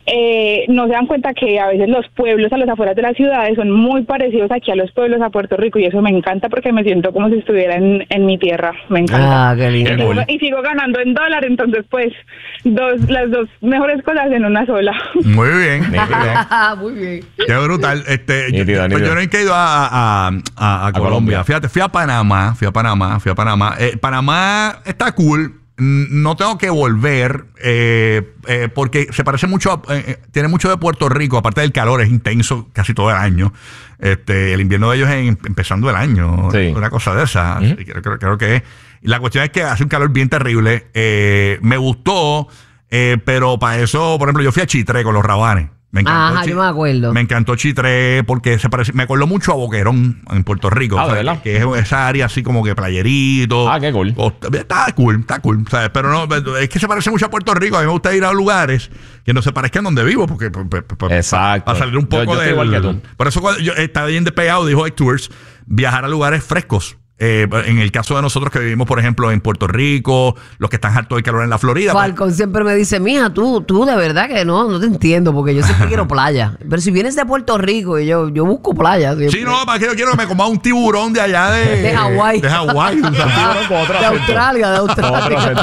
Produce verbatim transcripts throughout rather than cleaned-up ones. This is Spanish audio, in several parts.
eh, no se dan cuenta que a veces los pueblos a las afueras de las ciudades son muy parecidos aquí a los pueblos a Puerto Rico, y eso me encanta porque me siento como si estuviera en, en mi tierra. Me encanta. Ah, qué lindo. Y sigo, y sigo ganando en dólar, entonces pues dos las dos mejores cosas en una sola. Muy bien. Muy bien. Muy bien. Qué brutal. Este, yo, Nítido, pues nítido. yo no he ido a, a, a, a, a Colombia. Colombia. Fíjate, fui a Panamá, fui a Panamá, fui a Panamá. Eh, Panamá está cool. No tengo que volver eh, eh, porque se parece mucho, a, eh, tiene mucho de Puerto Rico, aparte del calor, es intenso casi todo el año. Este, el invierno de ellos es en, empezando el año, sí. Una cosa de esa. Uh-huh. creo, creo, creo que es. La cuestión es que hace un calor bien terrible. Eh, me gustó, eh, pero para eso, por ejemplo, yo fui a Chitré con los Rabanes. Me encantó. Ajá, Chi- yo me acuerdo. Me encantó Chitré porque se parece, me acordó mucho a Boquerón en Puerto Rico. Ah, ¿sabes? ¿verdad? Que es esa área así como que playerito. Ah, qué cool. Costa- Está cool, está cool. ¿Sabes? Pero no, es que se parece mucho a Puerto Rico. A mí me gusta ir a lugares que no se parezcan donde vivo, porque pues, pues, pues, Exacto. para salir un poco Yo- yo estoy del- igual que tú. Por eso cuando yo estaba bien despegado, dijo Tours, viajar a lugares frescos. Eh, en el caso de nosotros que vivimos, por ejemplo, en Puerto Rico, los que están hartos de calor en la Florida. Falcón siempre me dice, mija, tú, tú de verdad que no, no te entiendo, porque yo siempre quiero playa. Pero si vienes de Puerto Rico, y yo, yo busco playa. Pues, sí, no, para que yo quiero que me coma un tiburón de allá de... De Hawái. De Hawái. Un tiburón con otro De acento. Australia, de Con otro Australia.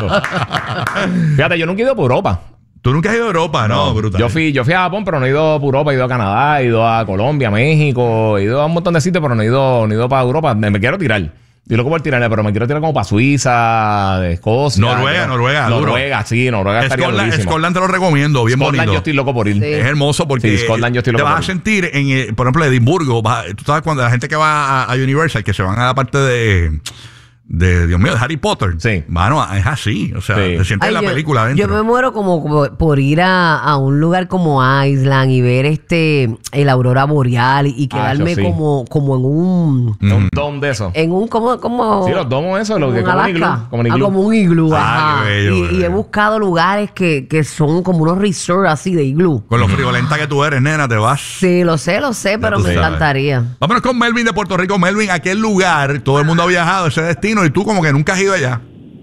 acento. Fíjate, yo nunca he ido por Europa. Tú nunca has ido a Europa, ¿no? Brutal. Yo fui, yo fui a Japón, pero no he ido por Europa, he ido a Canadá, he ido a Colombia, México, he ido a un montón de sitios, pero no he ido, no he ido para Europa. Me, me quiero tirar. Estoy loco por tirarle, pero me quiero tirar como para Suiza, de Escocia. Noruega, pero, Noruega, duro. Noruega, sí, Noruega estaría Scotland, durísimo. Scotland te lo recomiendo, bien Scotland bonito. yo estoy loco por ir. Sí. Es hermoso porque Sí, Scotland yo estoy te loco vas por a ir. sentir en, eh, por ejemplo, Edimburgo. vas a- tú sabes cuando la gente que va a, a Universal, que se van a la parte de, de Dios mío, de Harry Potter. Sí. Mano, es así. O sea, Sí. te sientes Ay, en la yo, película adentro. yo me muero como, como por ir a, a un lugar como Island y ver este el aurora boreal y, y Ah, quedarme eso sí. como, como en un Mm. Un dom de eso. en un como como Sí, los domos esos, lo que como como en un iglú. Alaska. Como un Ah, iglú. como un iglú, Ah, ajá. qué bello, y, qué y he bello. buscado lugares que, que son como unos resorts así de iglú. Con lo friolenta que tú eres, nena, te vas. Sí, lo sé, lo sé, pero tú me sabes. encantaría. Vámonos con Melvin de Puerto Rico. Melvin, ¿a qué lugar todo el mundo ha viajado, ese destino, y tú como que nunca has ido allá?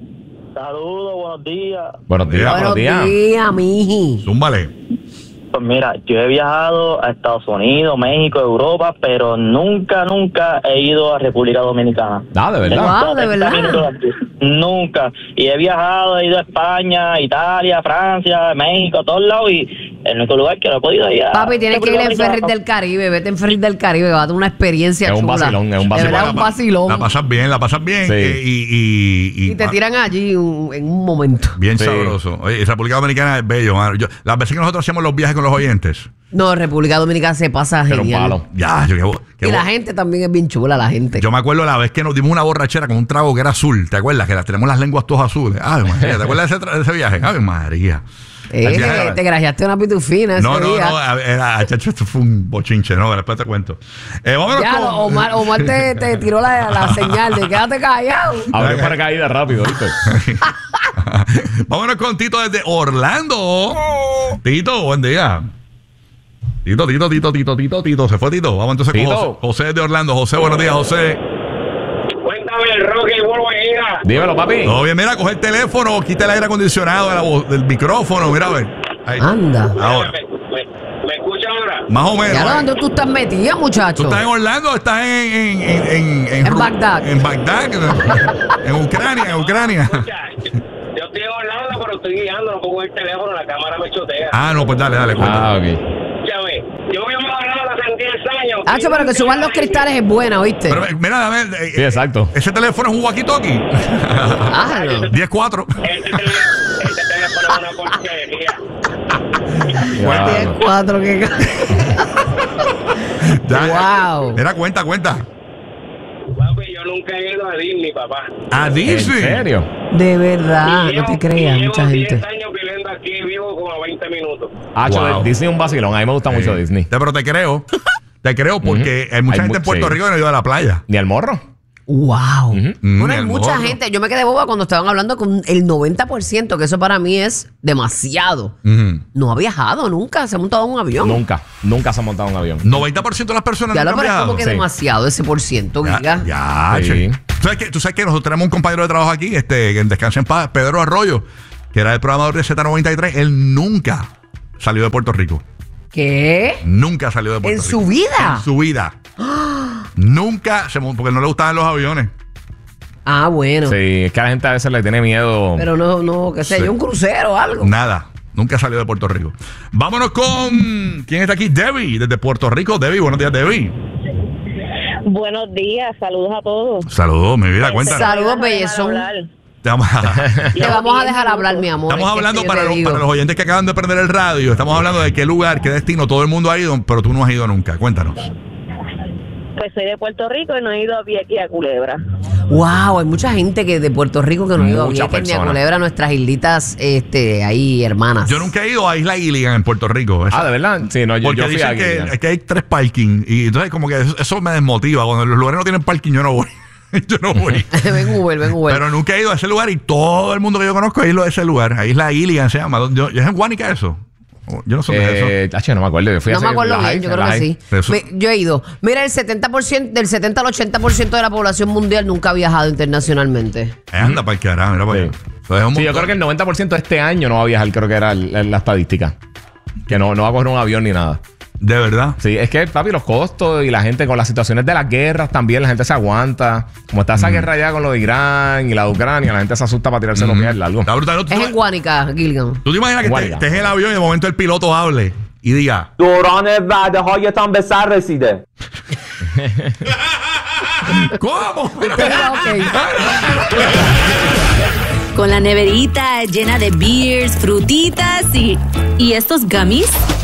Saludos, buenos días. Buenos días, Buenos buenos días. días, miji. Zúmbale. Pues mira, yo he viajado a Estados Unidos, México, Europa, pero nunca, nunca he ido a República Dominicana. Ah, de verdad. Wow, de treinta verdad. minutos de aquí. Nunca. Y he viajado, he ido a España, Italia, Francia, México, a todos lados, y el único lugar que no he podido ir a Papi, tienes que ir en República Ferris Dominicana. del Caribe, vete en Ferris del Caribe, va a tener una experiencia Es un chula. vacilón, es un De vacilón. verdad, un La- vacilón. La pasas bien, la pasas bien. Sí. eh, y, y, y- Y te tiran allí un- en un momento. Bien Sí. sabroso. Oye, República Dominicana es bello, mano. Yo- las veces que nosotros hacemos los viajes con los oyentes, No, República Dominicana se pasa Pero un genial. palo. ya, yo, qué bo- qué Y bo- la gente también es bien chula, la gente. yo me acuerdo la vez que nos dimos una borrachera con un trago que era azul. ¿Te acuerdas? Que las tenemos las lenguas todas azules. Ay, María, ¿te acuerdas de ese, tra- de ese viaje? Ay, María. Eh, El viaje te, era- te grajeaste una pitufina ese No, no, día. no, a- era, chacho, esto fue un bochinche, no, después te cuento. Eh, vámonos Ya, con... Omar, Omar te, te tiró la, la señal de quédate callado. Abrió paracaídas rápido, ¿viste? Vámonos con Tito desde Orlando. Tito, buen día. Tito, Tito, Tito, Tito, Tito, Tito. Se fue Tito. Vamos entonces con Tito. José. José desde Orlando. José, buenos días, José. Cuéntame el Rocky, vuelvo a ir. Dímelo, papi. Todo bien, mira, coge el teléfono, quita el aire acondicionado de la voz- del micrófono, mira a ver. Ahí. Anda. Ahora, ¿Me, me, me escucha ahora? más o menos. Ya ahí. ¿dónde tú estás metida, muchacho? ¿Tú estás en Orlando o estás en... En, en, en, En Ru- Bagdad. En Bagdad, en Ucrania, en Ucrania. Escucha, yo estoy en Orlando, pero estoy guiando, no pongo el teléfono, la cámara me chotea. Ah, no, pues dale, dale, cuenta. Ah, ok. Escúchame, yo vivo en Orlando hace diez años. Hacho, pero que suban los cristales es buena, ¿oíste? Pero eh, mira, dame, eh, Sí, exacto. ese teléfono es un walkie-talkie. Ah, no. diez cuatro. Este teléfono, este teléfono es una porquería. Wow. diez cuatro que... Wow. Mira, cuenta, cuenta. Papi, yo nunca he ido a Disney, papá. A ¿En Disney. serio? De verdad, Y no te llevo- creas, y mucha llevo gente. diez años viviendo aquí, vivo como a veinte minutos. Ah, chaval, Wow. Disney es un vacilón. A mí me gusta mucho Sí. Disney. Te- Pero te creo. Te creo porque Ujú. hay mucha Hay gente en mu- Puerto sí. Rico que no ha ido a la playa. ¿Ni al morro? Wow. Mm, Bueno, hay el mucha morro. gente. Yo me quedé boba cuando estaban hablando con el noventa por ciento, que eso para mí es demasiado. Ujú. No ha viajado nunca, se ha montado en un avión. Nunca. Nunca se ha montado un avión. noventa por ciento de las personas Ya nunca lo han parece viajado. como que Sí. demasiado ese por ciento, Ya, Giga. ya, Sí. che. ¿Tú sabes, que, tú sabes que nosotros tenemos un compañero de trabajo aquí, este, que en Descanse en Paz, Pedro Arroyo, que era el programador de Z noventa y tres. Él nunca salió de Puerto Rico. ¿Qué? Nunca salió de Puerto ¿En Rico. su vida? En su vida. Nunca, se, mon- porque no le gustaban los aviones. Ah, bueno. Sí, es que a la gente a veces le tiene miedo. Pero no, no, qué sé Sí. yo, un crucero o algo. Nada. Nunca salió de Puerto Rico. Vámonos con... ¿Quién está aquí? Debbie, desde Puerto Rico. Debbie, buenos días, Debbie. Buenos días, saludos a todos. Saludos, mi vida, cuéntanos. Saludos, Me van a dejar bellezón. hablar. Te vamos a- Te vamos a dejar hablar, mi amor. Estamos es que hablando yo para te los, digo. para los oyentes que acaban de perder el radio. Estamos hablando de qué lugar, qué destino todo el mundo ha ido, pero tú no has ido nunca. Cuéntanos. Pues soy de Puerto Rico y no he ido a Vieques y a Culebra. Wow, hay mucha gente que de Puerto Rico que no ha ido a Muchas Vieques ni a personas. Culebra, nuestras islitas este, ahí, hermanas. Yo nunca he ido a Isla Gilligan en Puerto Rico. Esa- Ah, ¿de verdad? Sí, no, yo, Porque yo fui dicen aquí. que, ya. que hay tres parking y entonces como que eso, eso me desmotiva. Cuando los lugares no tienen parking yo no voy. Yo no voy. ven Uber, ven Uber. Pero nunca he ido a ese lugar y todo el mundo que yo conozco ha ido a ese lugar. A Isla Gilligan se llama. Yo, ¿Es en Guánica eso? Yo no sé dónde es eso. Eh, tacho, no me acuerdo. Yo fui No hace- me acuerdo en la bien, high, yo en creo la que high. sí. Eso- Me- yo he ido. Mira, el setenta por ciento, del setenta al ochenta por ciento de la población mundial nunca ha viajado internacionalmente. Eh, anda para el carajo, mira para Sí. allá. Eso es un Sí, yo montón. creo que el noventa por ciento de este año no va a viajar, creo que era la, la estadística. Que no, no va a coger un avión ni nada. De verdad. Sí, es que, papi, los costos y la gente con las situaciones de las guerras también, la gente se aguanta. Como está esa guerra ya con lo de Irán y la de Ucrania, la gente se asusta para tirarse los pies largo. Está brutal. ¿No? ¿Tú, Es te- en Guánica, Gilgan. tú te imaginas que te- Guánica. estés en el avión y de momento el piloto hable y diga... دوران وعده هایتان به سر رسیده. ¿Cómo? Con la neverita llena de beers, frutitas y, y estos gummies